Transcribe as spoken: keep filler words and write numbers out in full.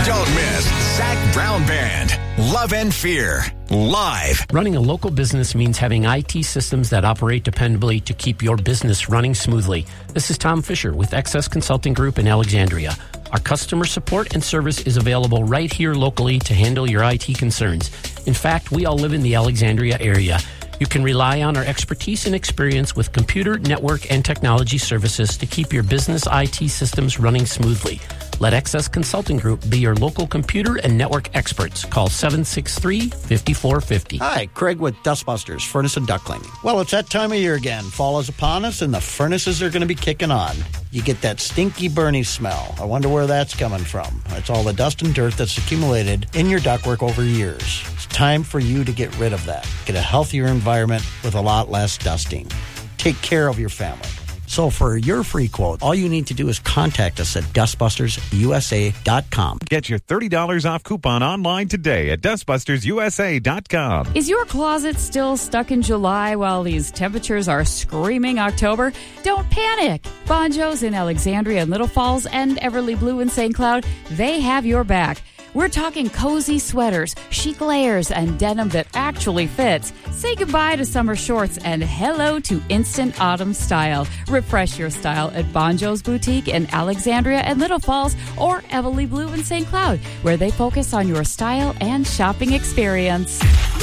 Don't miss Zach Brown Band, Love and Fear, live. Running a local business means having I T systems that operate dependably to keep your business running smoothly. This is Tom Fisher with X S Consulting Group in Alexandria. Our customer support and service is available right here locally to handle your I T concerns. In fact, we all live in the Alexandria area. You can rely on our expertise and experience with computer, network, and technology services to keep your business I T systems running smoothly. Let X S Consulting Group be your local computer and network experts. Call seven six three, five four five zero. Hi, Craig with Dustbusters Furnace and Duct Cleaning. Well, it's that time of year again. Fall is upon us, and the furnaces are going to be kicking on. You get that stinky, burny smell. I wonder where that's coming from. It's all the dust and dirt that's accumulated in your ductwork over years. It's time for you to get rid of that. Get a healthier environment with a lot less dusting. Take care of your family. So for your free quote, all you need to do is contact us at dustbusters u s a dot com. Get your thirty dollars off coupon online today at dustbusters u s a dot com. Is your closet still stuck in July while these temperatures are screaming October? Don't panic. Bonjo's in Alexandria and Little Falls and Everly Blue in Saint Cloud, they have your back. We're talking cozy sweaters, chic layers, and denim that actually fits. Say goodbye to summer shorts and hello to instant autumn style. Refresh your style at Bonjo's Boutique in Alexandria and Little Falls or Everly Blue in Saint Cloud, where they focus on your style and shopping experience.